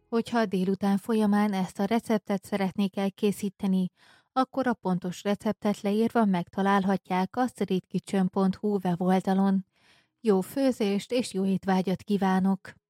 Hogyha a délután folyamán ezt a receptet szeretnék elkészíteni, akkor a pontos receptet leírva megtalálhatják a streetkitchen.hu weboldalon. Jó főzést és jó étvágyat kívánok!